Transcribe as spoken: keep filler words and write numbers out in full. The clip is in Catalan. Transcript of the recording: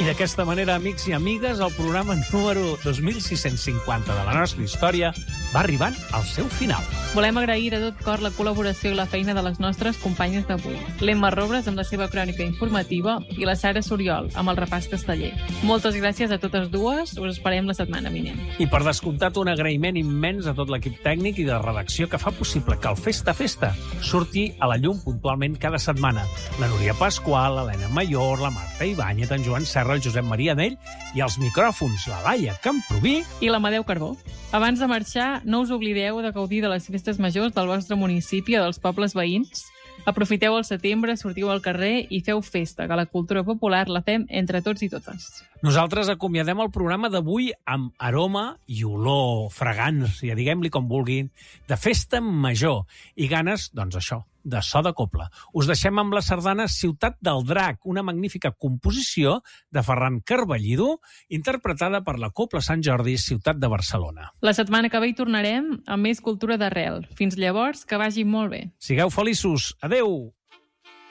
I d'aquesta manera, amics i amigues, el programa número dos mil sis-cents cinquanta de la nostra història va arribant al seu final. Volem agrair de tot cor la col·laboració i la feina de les nostres companyes d'avui. L'Emma Robres amb la seva crònica informativa i la Sara Soriol amb el repàs casteller. Moltes gràcies a totes dues, us esperem la setmana vinent. I per descomptat, un agraïment immens a tot l'equip tècnic i de redacció que fa possible que el Festa Festa surti a la llum puntualment cada setmana. La Núria Pasqual, l'Helena Mayor, la Marta Ibáñez, en Joan Serra, el Josep Maria Dell i els micròfons, la Laia Camproví i l'Amadeu Carbó. Abans de marxar, no us oblideu de gaudir de les festes majors del vostre municipi o dels pobles veïns. Aprofiteu el setembre, sortiu al carrer i feu festa, que la cultura popular la fem entre tots i totes. Nosaltres acomiadem el programa d'avui amb aroma i olor, fragància, diguem-li com vulguin, de festa major i ganes, doncs això, de so de copla. Us deixem amb la sardana Ciutat del Drac, una magnífica composició de Ferran Carballido, interpretada per la Copla Sant Jordi, Ciutat de Barcelona. La setmana que ve hi tornarem amb més cultura d'arrel. Fins llavors, que vagi molt bé. Sigueu feliços. Adeu!